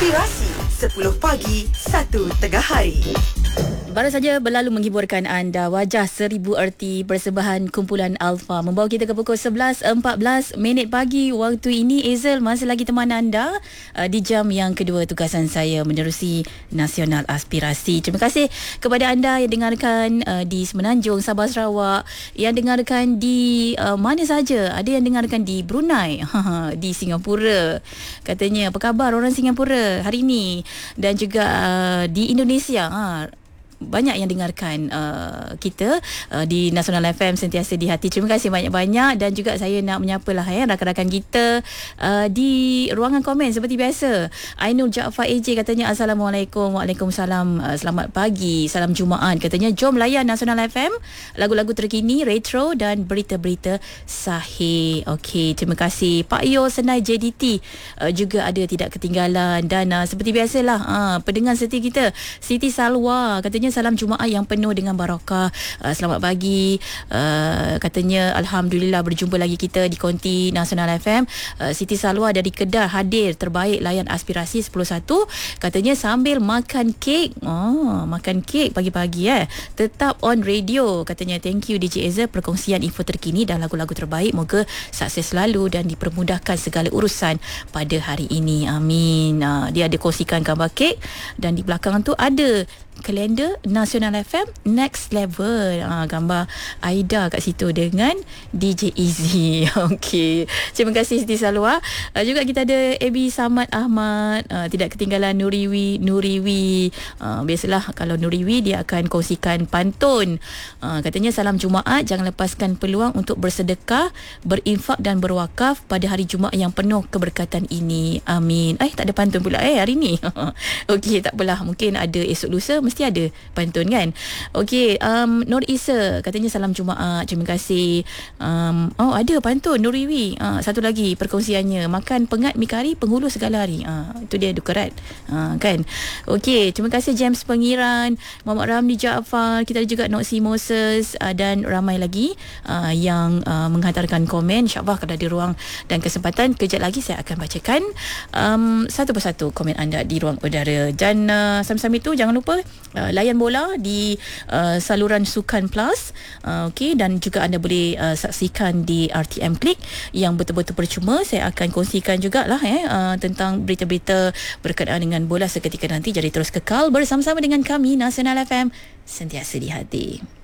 Aspirasi 10 pagi 1 tengah hari. Baru saja berlalu menghiburkan anda Wajah Seribu Erti persembahan kumpulan Alpha membawa kita ke pukul 11.14 pagi waktu ini. Ezel masih lagi teman anda di jam yang kedua tugasan saya menerusi Nasional Aspirasi. Terima kasih kepada anda yang dengarkan di Semenanjung, Sabah, Sarawak, yang dengarkan di mana saja. Ada yang dengarkan di Brunei, di Singapura. Katanya apa khabar orang Singapura hari ini, dan juga di Indonesia. Banyak yang dengarkan kita di Nasional FM sentiasa di hati. Terima kasih banyak-banyak. Dan juga saya nak menyapalah rakan-rakan kita di ruangan komen seperti biasa. Ainul Jaafar AJ katanya Assalamualaikum. Waalaikumsalam. Selamat pagi, salam Jumaat. Katanya jom layan Nasional FM, lagu-lagu terkini, retro dan berita-berita sahih. Okey, terima kasih. Pak Yo Senai JDT juga ada tidak ketinggalan. Dan seperti biasalah pendengar setia kita Siti Salwa katanya salam Jumaat yang penuh dengan barakah. Selamat pagi. Katanya Alhamdulillah berjumpa lagi kita di konti Nasional FM. Siti Salwa dari Kedah hadir terbaik layan aspirasi 10.1. Katanya sambil makan kek. Makan kek pagi-pagi tetap on radio. Katanya thank you DJ Eza perkongsian info terkini dan lagu-lagu terbaik. Moga sukses selalu dan dipermudahkan segala urusan pada hari ini. Amin. Dia ada kongsikan gambar kek dan di belakang tu ada kalender Nasional FM Next Level. Gambar Aida kat situ dengan DJ Easy. Okey. Terima kasih Siti Salwa. Juga kita ada Abi Samad Ahmad. Tidak ketinggalan Nuriwi. Biasalah kalau Nuriwi dia akan kongsikan pantun. Katanya salam Jumaat, jangan lepaskan peluang untuk bersedekah, berinfak dan berwakaf pada hari Jumaat yang penuh keberkatan ini. Amin. Tak ada pantun pula hari ni. Okey, tak apalah. Mungkin ada esok lusa mesti ada pantun kan. Okey, Nur Isa katanya salam Jumaat, terima kasih. Ada pantun Nuriwi. Satu lagi perkongsiannya, makan pengat mi kari penghulu segala hari. Itu dia dukarat kan. Okey, terima kasih James Pengiran, Muhammad Ramli Jaafar, kita ada juga Noksi Moses dan ramai lagi yang menghantarkan komen. InsyaAllah kalau ada ruang dan kesempatan kejap lagi saya akan bacakan satu persatu komen anda di ruang udara. Dan sambil-sambil itu jangan lupa layan bola di saluran Sukan Plus. Okey, dan juga anda boleh saksikan di RTM Klik yang betul-betul percuma. Saya akan kongsikan jugalah tentang berita-berita berkenaan dengan bola seketika nanti. Jadi terus kekal bersama-sama dengan kami Nasional FM sentiasa di hati.